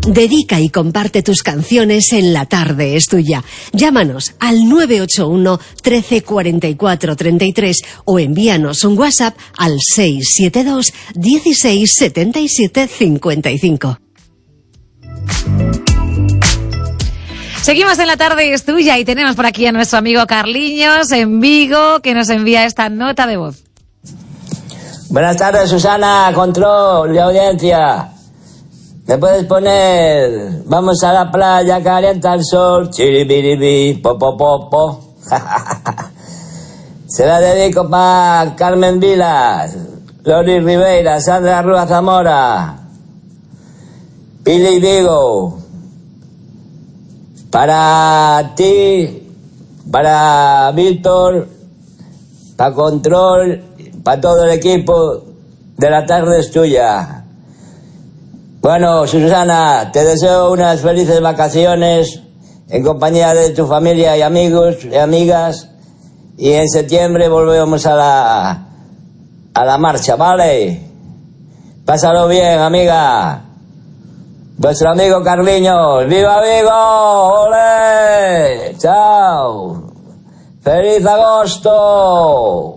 Dedica y comparte tus canciones en La Tarde es Tuya. Llámanos al 981 13 44 33 o envíanos un WhatsApp al 672 16 77 55. Seguimos en La Tarde es Tuya y tenemos por aquí a nuestro amigo Carliños en Vigo, que nos envía esta nota de voz. Buenas tardes, Susana, control de audiencia. ¿Me puedes poner vamos a la playa, calienta el sol, chiribiribi, popopopo? Se la dedico para Carmen Vilas, Lori Ribeira, Sandra Rúa Zamora, Pili Vigo. Para ti, para Víctor, para Control, para todo el equipo de La Tarde es Tuya. Bueno, Susana, te deseo unas felices vacaciones en compañía de tu familia y amigos y amigas, y en septiembre volvemos a la marcha, ¿vale? Pásalo bien, amiga. Vuestro amigo Carliños. ¡Viva Vigo! ¡Olé! ¡Chao! ¡Feliz agosto!